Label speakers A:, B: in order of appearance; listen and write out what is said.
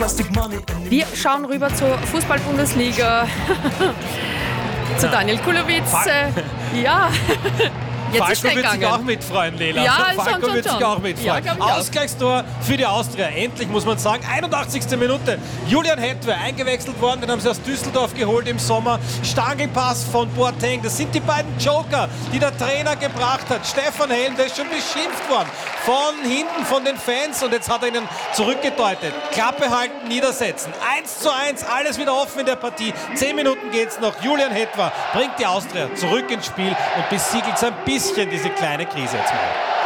A: Wir schauen rüber zur Fußball-Bundesliga. Zu Daniel Kulowitz. Ja. Jetzt ist
B: Falco wird sich
A: gegangen.
B: auch mitfreuen, Lela.
A: Ja,
B: Falco wird sich auch mitfreuen.
A: Ja,
B: Ausgleichstor für die Austria. Endlich, muss man sagen. 81. Minute. Julian Hetwe eingewechselt worden. Den haben sie aus Düsseldorf geholt im Sommer. Stangelpass von Boateng. Das sind die beiden Joker, die der Trainer gebracht hat. Stefan Helm, der ist schon beschimpft worden. Von hinten, von den Fans. Und jetzt hat er ihnen zurückgedeutet. Klappe halten, niedersetzen. 1:1. Alles wieder offen in der Partie. 10 Minuten geht's noch. Julian Hetwe bringt die Austria zurück ins Spiel und besiegelt so ein bisschen diese kleine Krise jetzt mal.